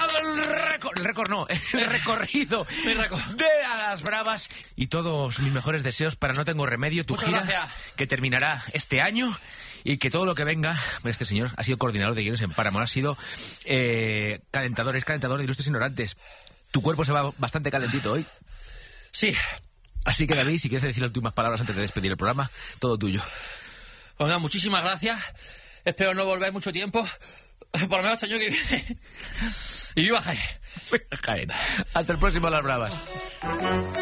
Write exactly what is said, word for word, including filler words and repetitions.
terminado el récord, el récord no, el recorrido de A las Bravas y todos mis mejores deseos para No Tengo Remedio, tu Muchas gira gracias. que terminará este año y que todo lo que venga. Este señor ha sido coordinador de guiones en Paramount, ha sido eh, calentador, es calentador de Ilustres Ignorantes. Tu cuerpo se va bastante calentito hoy. Sí. Así que, David, si quieres decir las últimas palabras antes de despedir el programa, todo tuyo. Oiga, muchísimas gracias. Espero no volver mucho tiempo. Por lo menos este año que viene. Y viva Jaén. Jaén. Hasta el próximo A las Bravas.